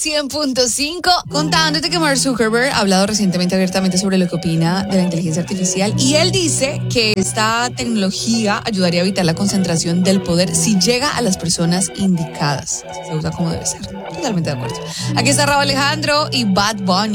100.5, contándote que Mark Zuckerberg ha hablado recientemente abiertamente sobre lo que opina de la inteligencia artificial y él dice que esta tecnología ayudaría a evitar la concentración del poder si llega a las personas indicadas, si se usa como debe ser. Totalmente de acuerdo. Aquí está Raúl Alejandro y Bad Bunny.